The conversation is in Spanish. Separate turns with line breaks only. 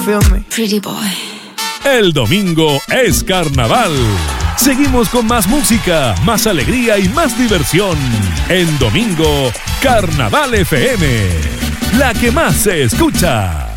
Feel me.
Pretty boy.
El domingo es carnaval. Seguimos con más música, más alegría y más diversión. En Domingo, Carnaval FM, la que más se escucha.